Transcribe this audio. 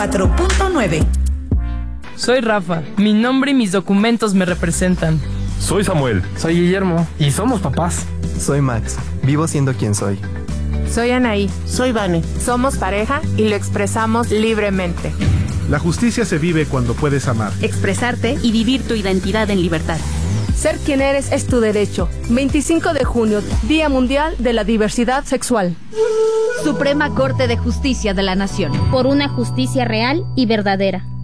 4.9. Soy Rafa. Mi nombre y mis documentos me representan. Soy Samuel. Soy Guillermo. Y somos papás. Soy Max. Vivo siendo quien soy. Soy Anaí. Soy Vane. Somos pareja y lo expresamos libremente. La justicia se vive cuando puedes amar, expresarte y vivir tu identidad en libertad. Ser quien eres es tu derecho. 25 de junio, Día Mundial de la Diversidad Sexual. Suprema Corte de Justicia de la Nación. Por una justicia real y verdadera.